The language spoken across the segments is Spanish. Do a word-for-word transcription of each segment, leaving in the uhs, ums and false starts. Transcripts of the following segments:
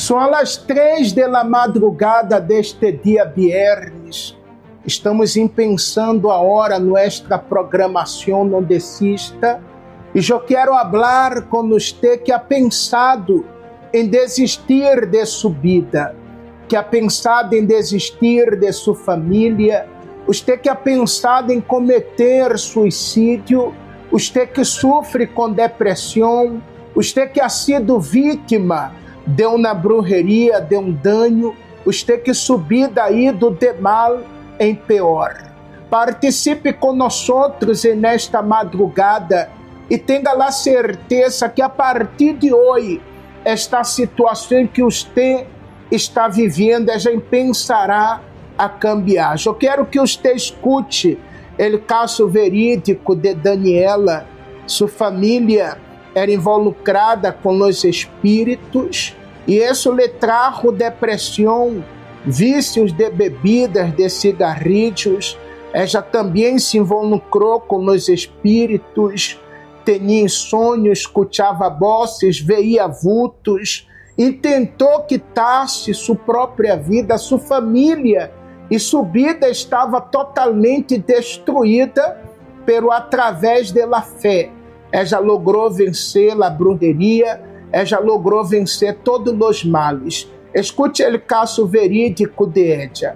São as três da madrugada deste dia viernes. Estamos pensando agora nossa programação não desista e eu quero falar com você que ha pensado em desistir de sua vida, que ha pensado em desistir de sua família, você que ha pensado em cometer suicídio, você que sofre com depressão, você que ha sido vítima de uma brujeria, de um dano, você que subiu daí do de mal em pior. Participe conosco nesta madrugada e tenha a certeza que a partir de hoje, esta situação que você está vivendo, já pensará a cambiar. Eu quero que você escute o caso verídico de Daniela. Sua família era involucrada com os espíritos e isso lhe trajo depressão, vícios de bebidas, de cigarrillos. Ela também se involucrou com os espíritos, tinha sonhos, escutava vozes, veia vultos e tentou quitar-se sua própria vida, sua família, e sua vida estava totalmente destruída, pero através da fé. Ela logrou vencer a brujeria, ela logrou vencer todos os males. Escute o caso verídico de ella.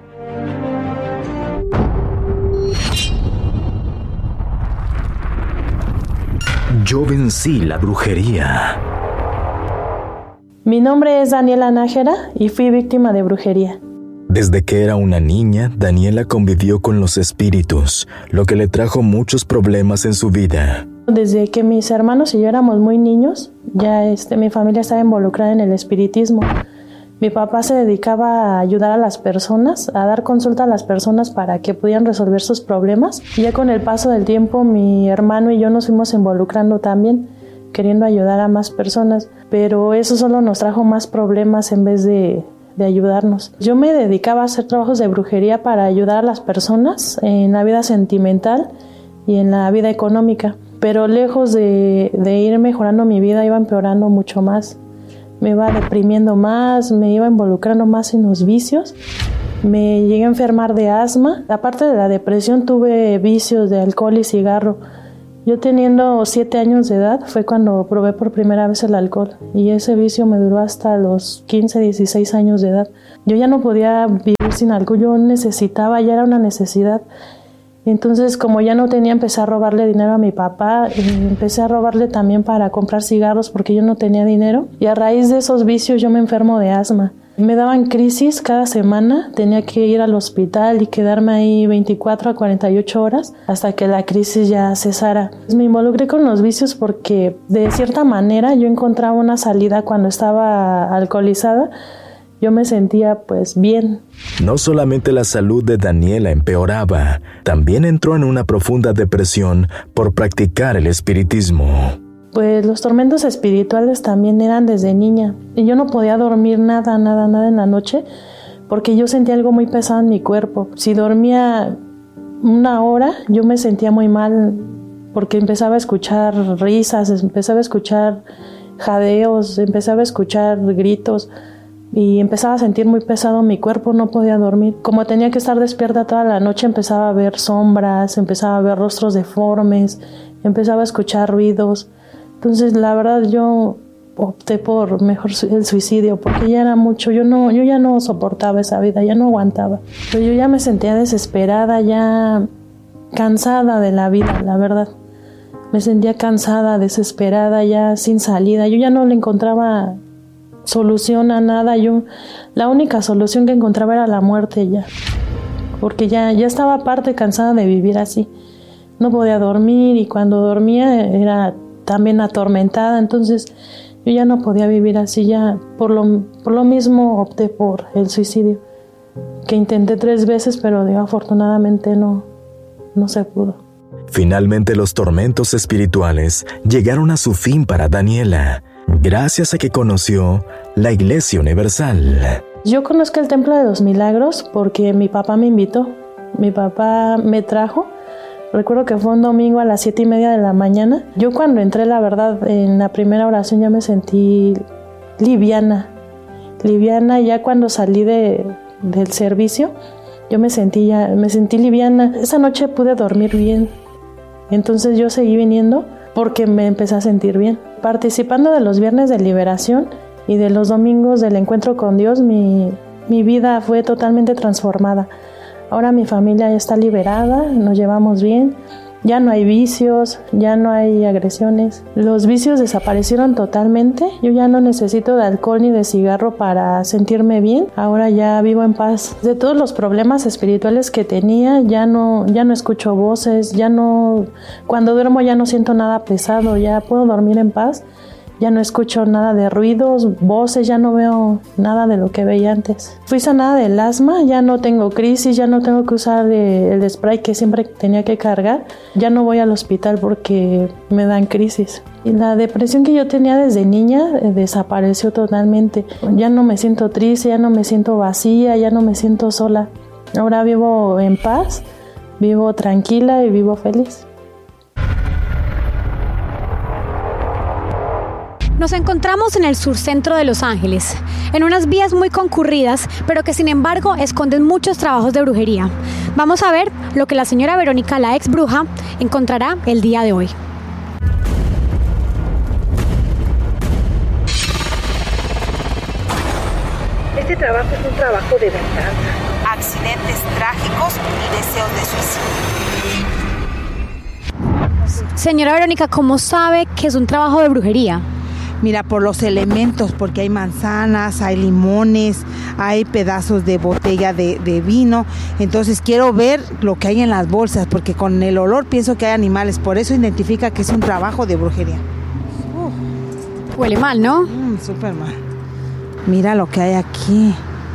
Yo vencí la brujería. Mi nombre es Daniela Nájera y fui víctima de brujería. Desde que era una niña, Daniela convivió con los espíritus, lo que le trajo muchos problemas en su vida. Desde que mis hermanos y yo éramos muy niños, ya este, mi familia estaba involucrada en el espiritismo. Mi papá se dedicaba a ayudar a las personas, a dar consulta a las personas para que pudieran resolver sus problemas. Y ya con el paso del tiempo, mi hermano y yo nos fuimos involucrando también, queriendo ayudar a más personas. Pero eso solo nos trajo más problemas en vez de, de ayudarnos. Yo me dedicaba a hacer trabajos de brujería para ayudar a las personas en la vida sentimental y en la vida económica. Pero lejos de, de ir mejorando mi vida, iba empeorando mucho más. Me iba deprimiendo más, me iba involucrando más en los vicios. Me llegué a enfermar de asma. Aparte de la depresión, tuve vicios de alcohol y cigarro. Yo teniendo siete años de edad fue cuando probé por primera vez el alcohol. Y ese vicio me duró hasta los quince, dieciséis años de edad. Yo ya no podía vivir sin alcohol, yo necesitaba, ya era una necesidad. Entonces, como ya no tenía, empecé a robarle dinero a mi papá, y empecé a robarle también para comprar cigarros porque yo no tenía dinero. Y a raíz de esos vicios yo me enfermo de asma. Me daban crisis cada semana, tenía que ir al hospital y quedarme ahí veinticuatro a cuarenta y ocho horas hasta que la crisis ya cesara. Me involucré con los vicios porque de cierta manera yo encontraba una salida cuando estaba alcoholizada. Yo me sentía pues bien. No solamente la salud de Daniela empeoraba, también entró en una profunda depresión por practicar el espiritismo. Pues los tormentos espirituales también eran desde niña. Y yo no podía dormir nada, nada, nada en la noche porque yo sentía algo muy pesado en mi cuerpo. Si dormía una hora, yo me sentía muy mal porque empezaba a escuchar risas, empezaba a escuchar jadeos, empezaba a escuchar gritos. Y empezaba a sentir muy pesado mi cuerpo, no podía dormir. Como tenía que estar despierta toda la noche, empezaba a ver sombras, empezaba a ver rostros deformes, empezaba a escuchar ruidos. Entonces, la verdad, yo opté por mejor el suicidio, porque ya era mucho. Yo no, yo ya no soportaba esa vida, ya no aguantaba. Pero yo ya me sentía desesperada, ya cansada de la vida, la verdad. Me sentía cansada, desesperada, ya sin salida. Yo ya no le encontraba solución a nada. Yo la única solución que encontraba era la muerte ya, porque ya, ya estaba aparte cansada de vivir así. No podía dormir y cuando dormía era también atormentada. Entonces yo ya no podía vivir así. Ya por lo, por lo mismo opté por el suicidio, que intenté tres veces, pero digo, afortunadamente no, no se pudo. Finalmente los tormentos espirituales llegaron a su fin para Daniela, gracias a que conoció la Iglesia Universal. Yo conozco el Templo de los Milagros porque mi papá me invitó. Mi papá me trajo. Recuerdo que fue un domingo a las siete y media de la mañana. Yo cuando entré, la verdad, en la primera oración ya me sentí liviana. liviana. Ya cuando salí de, del servicio, yo me sentí, ya, me sentí liviana. Esa noche pude dormir bien. Entonces yo seguí viniendo porque me empecé a sentir bien. Participando de los viernes de liberación y de los domingos del encuentro con Dios, mi, mi vida fue totalmente transformada. Ahora mi familia ya está liberada, nos llevamos bien. Ya no hay vicios, ya no hay agresiones. Los vicios desaparecieron totalmente. Yo ya no necesito de alcohol ni de cigarro para sentirme bien. Ahora ya vivo en paz. De todos los problemas espirituales que tenía, ya no, ya no escucho voces, ya no, cuando duermo ya no siento nada pesado, ya puedo dormir en paz. Ya no escucho nada de ruidos, voces, ya no veo nada de lo que veía antes. Fui sanada del asma, ya no tengo crisis, ya no tengo que usar de, el spray que siempre tenía que cargar. Ya no voy al hospital porque me dan crisis. Y la depresión que yo tenía desde niña eh, desapareció totalmente. Ya no me siento triste, ya no me siento vacía, ya no me siento sola. Ahora vivo en paz, vivo tranquila y vivo feliz. Nos encontramos en el surcentro de Los Ángeles, en unas vías muy concurridas, pero que sin embargo esconden muchos trabajos de brujería. Vamos a ver lo que la señora Verónica, la ex bruja, encontrará el día de hoy. Este trabajo es un trabajo de venganza, accidentes trágicos y deseos de suicidio. Señora Verónica, ¿cómo sabe que es un trabajo de brujería? Mira, por los elementos, porque hay manzanas, hay limones, hay pedazos de botella de, de vino. Entonces quiero ver lo que hay en las bolsas, porque con el olor pienso que hay animales. Por eso identifica que es un trabajo de brujería. Uh. Huele mal, ¿no? Mm, súper mal. Mira lo que hay aquí.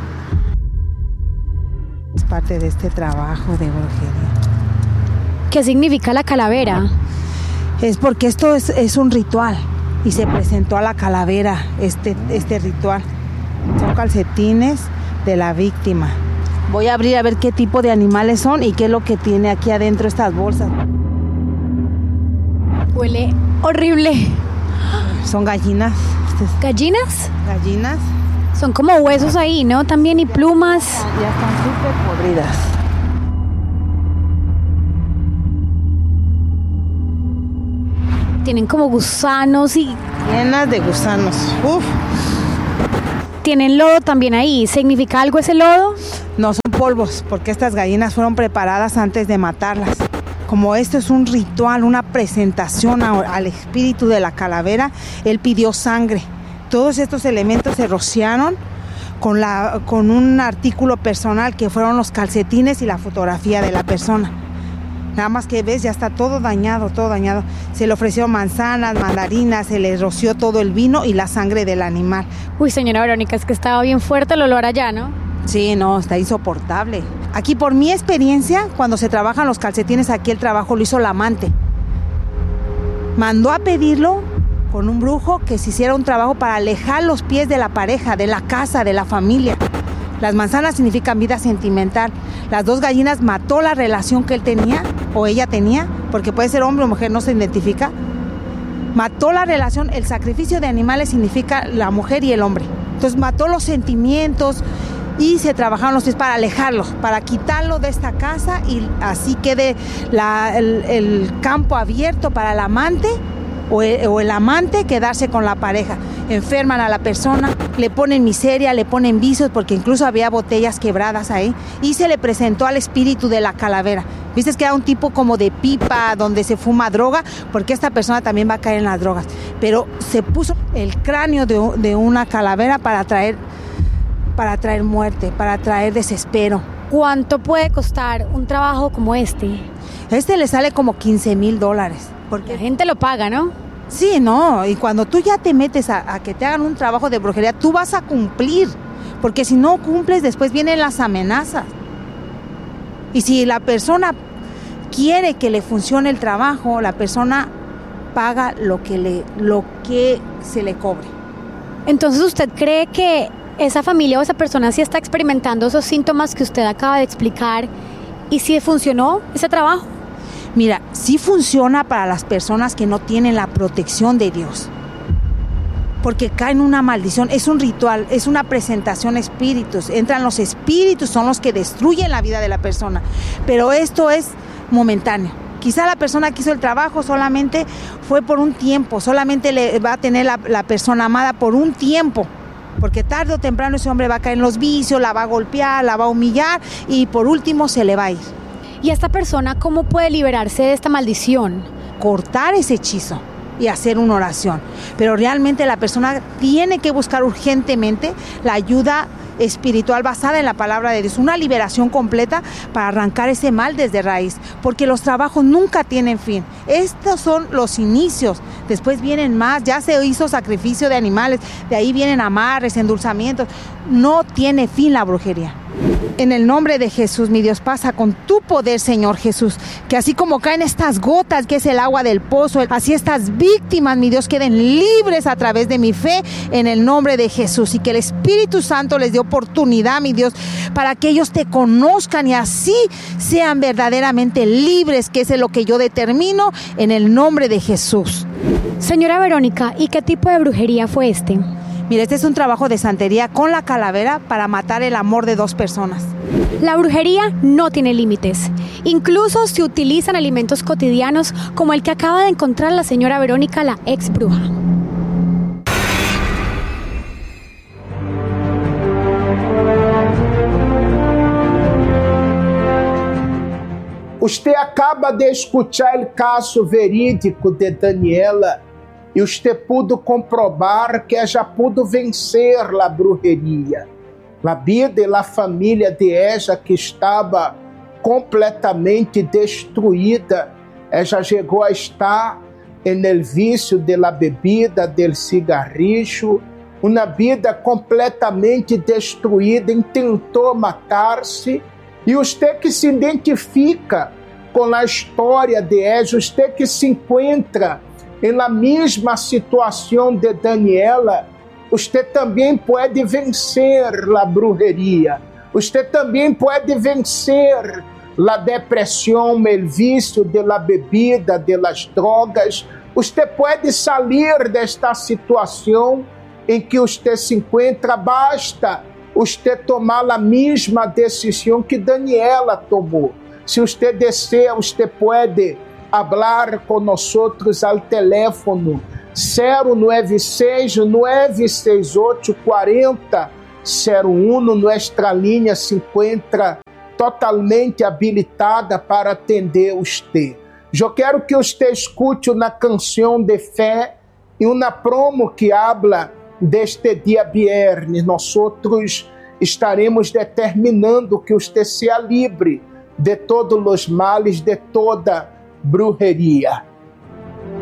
Es parte de este trabajo de brujería. ¿Qué significa la calavera? Es porque esto es, es un ritual. Y se presentó a la calavera este, este ritual. Son calcetines de la víctima. Voy a abrir a ver qué tipo de animales son y qué es lo que tiene aquí adentro estas bolsas. Huele horrible. Son gallinas. ¿Gallinas? Gallinas. Son como huesos ahí, ¿no? También y plumas. Ya están súper podridas. Tienen como gusanos y... Llenas de gusanos. Uf. Tienen lodo también ahí. ¿Significa algo ese lodo? No, son polvos, porque estas gallinas fueron preparadas antes de matarlas. Como esto es un ritual, una presentación a, al espíritu de la calavera, él pidió sangre. Todos estos elementos se rociaron con, la, con un artículo personal que fueron los calcetines y la fotografía de la persona. Nada más que ves, ya está todo dañado, todo dañado. Se le ofreció manzanas, mandarinas, se le roció todo el vino y la sangre del animal. Uy, señora Verónica, es que estaba bien fuerte el olor allá, ¿no? Sí, no, está insoportable. Aquí, por mi experiencia, cuando se trabajan los calcetines, aquí el trabajo lo hizo la amante. Mandó a pedirlo con un brujo que se hiciera un trabajo para alejar los pies de la pareja, de la casa, de la familia. Las manzanas significan vida sentimental. Las dos gallinas mató la relación que él tenía o ella tenía, porque puede ser hombre o mujer, no se identifica. Mató la relación, el sacrificio de animales significa la mujer y el hombre. Entonces mató los sentimientos y se trabajaron los pies para alejarlos, para quitarlo de esta casa y así quede la, el, el campo abierto para el amante o el, o el amante quedarse con la pareja. Enferman a la persona, le ponen miseria, le ponen vicios, porque incluso había botellas quebradas ahí, y se le presentó al espíritu de la calavera. Viste que era un tipo como de pipa donde se fuma droga, porque esta persona también va a caer en las drogas, pero se puso el cráneo de, de una calavera para traer, para traer muerte, para traer desespero. ¿Cuánto puede costar un trabajo como este? Este le sale como quince mil dólares. Porque la gente lo paga, ¿no? Sí, no, y cuando tú ya te metes a, a que te hagan un trabajo de brujería, tú vas a cumplir, porque si no cumples, después vienen las amenazas. Y si la persona quiere que le funcione el trabajo, la persona paga lo que, le, lo que se le cobre. Entonces, ¿usted cree que esa familia o esa persona sí está experimentando esos síntomas que usted acaba de explicar y sí funcionó ese trabajo? Mira, sí funciona para las personas que no tienen la protección de Dios. porque caen una maldición. Es un ritual, es una presentación a espíritus. Entran los espíritus, son los que destruyen la vida de la persona. Pero esto es momentáneo. Quizá la persona que hizo el trabajo solamente fue por un tiempo, solamente le va a tener la, la persona amada por un tiempo, porque tarde o temprano ese hombre va a caer en los vicios, la va a golpear, la va a humillar y por último se le va a ir. ¿Y esta persona cómo puede liberarse de esta maldición? Cortar ese hechizo y hacer una oración, pero realmente la persona tiene que buscar urgentemente la ayuda espiritual basada en la palabra de Dios, una liberación completa para arrancar ese mal desde raíz, porque los trabajos nunca tienen fin. Estos son los inicios, después vienen más, ya se hizo sacrificio de animales, de ahí vienen amarres, endulzamientos, no tiene fin la brujería. En el nombre de Jesús, mi Dios, pasa con tu poder, Señor Jesús, que así como caen estas gotas, que es el agua del pozo, así estas víctimas, mi Dios, queden libres a través de mi fe, en el nombre de Jesús, y que el Espíritu Santo les dé oportunidad, mi Dios, para que ellos te conozcan y así sean verdaderamente libres, que es lo que yo determino, en el nombre de Jesús. Señora Verónica, ¿y qué tipo de brujería fue este? Mira, este es un trabajo de santería con la calavera para matar el amor de dos personas. La brujería no tiene límites. Incluso se utilizan alimentos cotidianos como el que acaba de encontrar la señora Verónica, la ex bruja. Usted acaba de escuchar el caso verídico de Daniela e usted pudo comprobar que ella pudo vencer a brujeria. A vida e a família de ella que estava completamente destruída, ella chegou a estar en el vício de la bebida, del cigarrillo, uma vida completamente destruída, intentou matar-se. E você que se identifica com a história de ella, você que se encontra na mesma situação de Daniela, você também pode vencer a brujeria, você também pode vencer a depressão, o vício de la bebida, de las drogas. Você pode sair desta situação em que você se encontra. Basta você tomar a mesma decisão que Daniela tomou. Se você deseja, você pode falar com nós ao telefone zero nove seis nove seis oito quatro zero zero um. Nossa linha se encontra totalmente habilitada para atender você. Eu quero que você escute uma canção de fé e uma promo que habla deste dia viernes. Nós outros estaremos determinando que você seja livre de todos os males, de toda brujeria.